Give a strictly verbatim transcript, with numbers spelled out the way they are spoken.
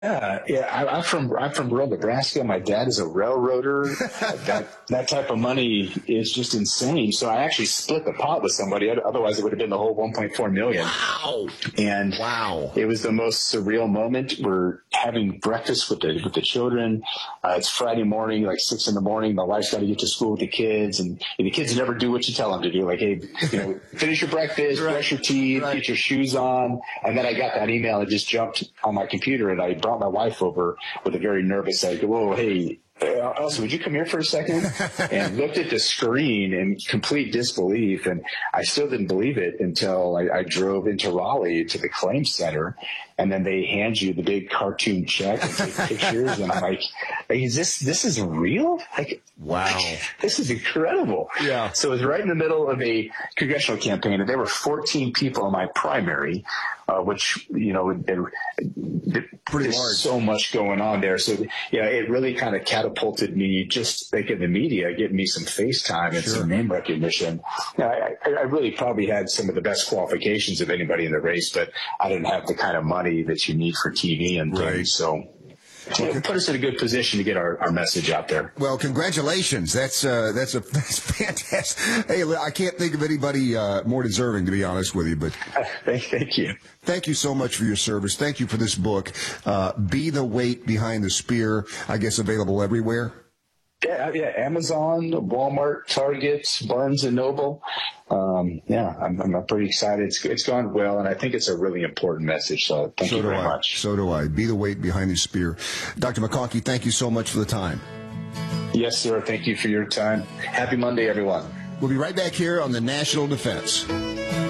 Yeah, yeah. I, I'm from I'm from rural Nebraska. My dad is a railroader. that that type of money is just insane. So I actually split the pot with somebody. Otherwise, it would have been the whole one point four million. Wow! And Wow! It was the most surreal moment. We're having breakfast with the with the children. Uh, it's Friday morning, like six in the morning. My wife's got to get to school with the kids, and, and the kids never do what you tell them to do. Like, hey, you know, finish your breakfast, Right. brush your teeth, Right. get your shoes on. And then I got that email and just jumped on my computer, and I brought my wife over with a very nervous, like, whoa, hey, uh, Elsa, would you come here for a second? And looked at the screen in complete disbelief. And I still didn't believe it until I, I drove into Raleigh to the claims center. And then they hand you the big cartoon check and take pictures. And I'm like, hey, is this, this is real? Like, wow. This is incredible. Yeah. So it was right in the middle of a congressional campaign, and there were fourteen people in my primary, uh, which, you know, there, Pretty there's large. so much going on there. So, yeah, it really kind of catapulted me, just like in the media, getting me some FaceTime and Sure. some name recognition. You know, I, I really probably had some of the best qualifications of anybody in the race, but I didn't have the kind of money that you need for T V and things. Right. So it put us in a good position to get our, our message out there. Well, congratulations. That's uh, that's a that's fantastic. Hey, I can't think of anybody uh, more deserving, to be honest with you. But thank, thank you. Thank you so much for your service. Thank you for this book. Uh, Be the Weight Behind the Spear. I guess available everywhere. Yeah, yeah. Amazon, Walmart, Target, Barnes and Noble. Um, yeah, I'm, I'm pretty excited. It's, it's gone well, and I think it's a really important message. So thank so you very I. much. So do I. Be the weight behind the spear. Doctor McConkey, thank you so much for the time. Yes, sir. Thank you for your time. Happy Monday, everyone. We'll be right back here on the National Defense.